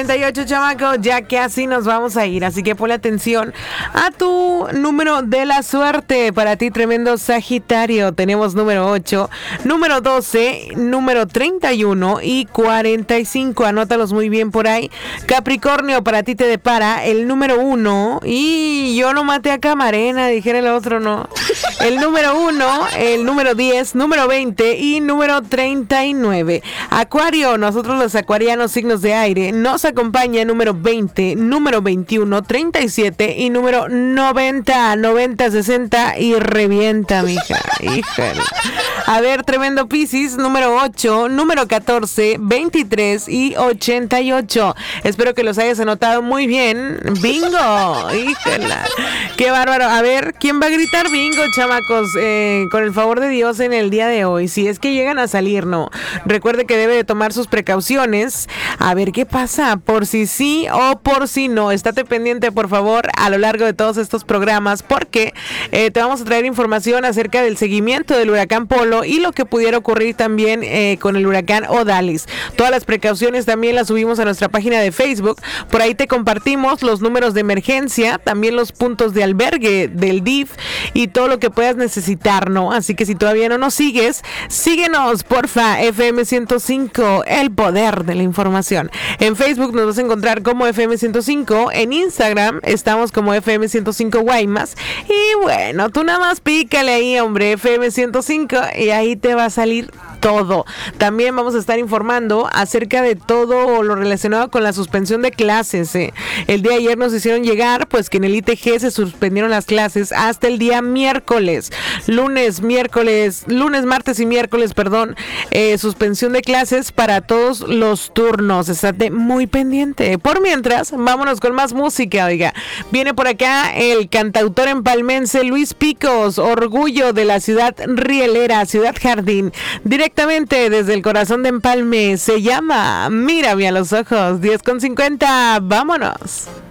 38, chamaco, ya que así nos vamos a ir, así que ponle atención a tu número de la suerte. Para ti, tremendo Sagitario, tenemos número 8, número 12, número 31 y 45, anótalos muy bien por ahí. Capricornio, para ti te depara el número 1, y yo no maté a Camarena, dijera el otro, no. El número 1, el número 10, número 20 y número 39. Acuario, nosotros los acuarianos, signos de aire, nos acompaña número 20, número 21, 37 y número 90, 90, 60 y revienta, mija. Híjole. A ver, tremendo Piscis, número 8, número 14, 23 y 88. Espero que los hayas anotado muy bien. ¡Bingo! ¡Híjole! ¡Qué bárbaro! A ver, ¿quién va a gritar bingo, chamacos? Con el favor de Dios en el día de hoy. Si es que llegan a salir, no. Recuerde que debe de tomar sus precauciones. A ver qué pasa, por si sí o por si no. Estate pendiente, por favor, a lo largo de todos estos programas, porque te vamos a traer información acerca del seguimiento del huracán Polo y lo que pudiera ocurrir también con el huracán Odalis. Todas las precauciones también las subimos a nuestra página de Facebook. Por ahí te compartimos los números de emergencia, también los puntos de albergue del DIF y todo lo que puedas necesitar, ¿no? Así que si todavía no nos sigues, síguenos, porfa. FM 105, el poder de la información. En Facebook nos vas a encontrar como FM 105, en Instagram estamos como FM 105 Guaymas, y bueno, tú nada más pícale ahí, hombre, FM 105, y ahí te va a salir todo. También vamos a estar informando acerca de todo lo relacionado con la suspensión de clases. El día de ayer nos hicieron llegar pues que en el ITG se suspendieron las clases hasta el día miércoles. Lunes, martes y miércoles, suspensión de clases para todos los turnos. Estate muy pendiente. Por mientras, vámonos con más música, oiga. Viene por acá el cantautor empalmense Luis Picos, orgullo de la ciudad rielera, Ciudad Jardín, directamente desde el corazón de Empalme. Se llama Mírame a los ojos. 10:50. Vámonos.